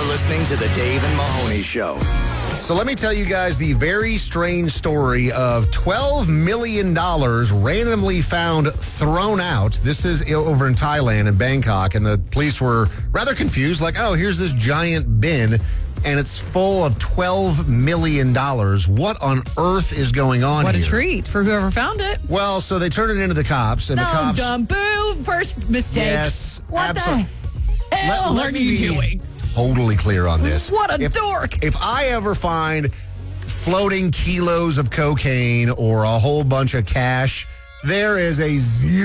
You're listening to The Dave and Mahoney Show. So let me tell you guys the very strange story of $12 million randomly found thrown out. This is over in Thailand, in Bangkok, and the police were rather confused, like, oh, here's this giant bin, and it's full of $12 million. What on earth is going on What here? a treat for whoever found it. Well, so they turned it into the cops, and the cops... Dumb, boo, first mistake. Yes, What the hell let are me you be doing? Totally clear on this. What a dork. If I ever find floating kilos of cocaine or a whole bunch of cash, there is a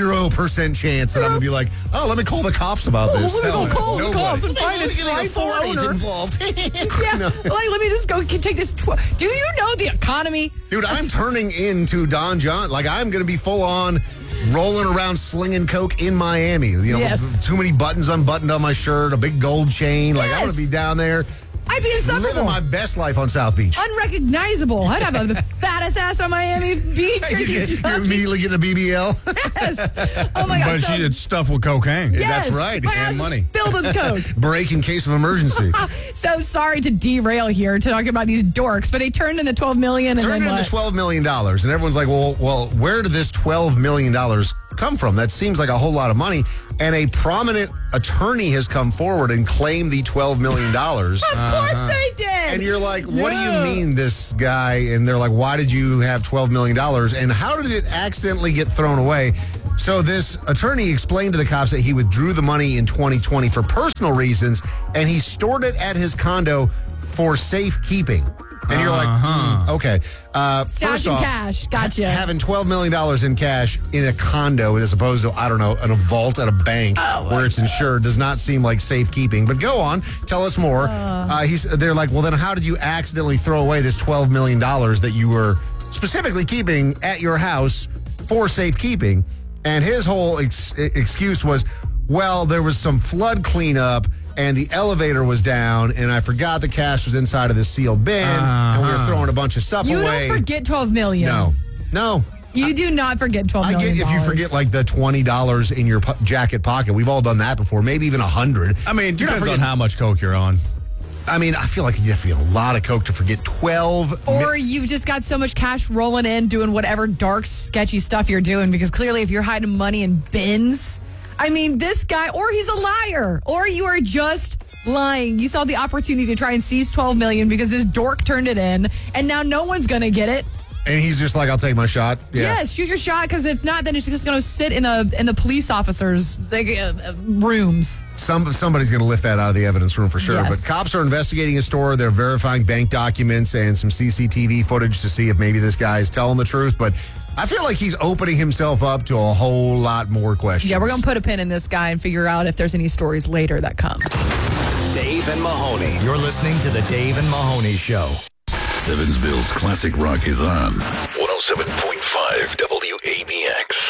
0% chance that I'm going to be like, oh, let me call the cops about this. Let me go call the cops and find Hey, this getting rightful authorities owner. involved. Yeah, No. like, let me just go take this. Do you know the economy? Dude, I'm turning into Don John. Like, I'm going to be full on rolling around slinging coke in Miami. You know, Yes. too many buttons unbuttoned on my shirt, a big gold chain. Like, I want to Yes. be down there I'd be living insufferable. my best life on South Beach. Unrecognizable. I'd have the fattest ass on Miami Beach. You're immediately getting a BBL. Yes. Oh my God. But she did stuff with cocaine. Yes. That's right. My And ass is money. filled with coke. Break in case of emergency. So sorry to derail here to talk about these dorks, but they turned into $12 million and Turned then into what? $12 million. And everyone's like, well, where did this $12 million come from? That seems like a whole lot of money. And a prominent attorney has come forward and claimed the $12 million. Of course they did. And you're like, what do No. you mean, this guy? And they're like, why did you have $12 million? And how did it accidentally get thrown away? So this attorney explained to the cops that he withdrew the money in 2020 for personal reasons, and he stored it at his condo for safekeeping. And you're like, okay. First Stashing off, cash. Gotcha. having $12 million in cash in a condo as opposed to, I don't know, in a vault at a bank where it's insured does not seem like safekeeping. But go on. Tell us more. They're like, well, then how did you accidentally throw away this $12 million that you were specifically keeping at your house for safekeeping? And his whole excuse was, well, there was some flood cleanup and the elevator was down, and I forgot the cash was inside of this sealed bin, and we were throwing a bunch of stuff You away. don't forget $12 million. No. You do not forget $12 I million. get if you forget like the $20 in your jacket pocket. We've all done that before, maybe even 100. I mean, You're not depends on forgetting- how much coke you're on. I mean, I feel like you have to be a lot of coke to forget 12. Or you've just got so much cash rolling in doing whatever dark, sketchy stuff you're doing, because clearly if you're hiding money in bins, I mean, this guy, or he's a liar, or you are just lying. You saw the opportunity to try and seize $12 million because this dork turned it in, and now no one's going to get it. And he's just like, I'll take my shot. Yeah. Yes, shoot your shot, because if not, then it's just going to sit in the police officers' rooms. Somebody's going to lift that out of the evidence room for sure. Yes. But cops are investigating his store. They're verifying bank documents and some CCTV footage to see if maybe this guy is telling the truth. But I feel like he's opening himself up to a whole lot more questions. Yeah, we're going to put a pin in this guy and figure out if there's any stories later that come. Dave and Mahoney. You're listening to The Dave and Mahoney Show. Evansville's classic rock is on 107.5 WABX.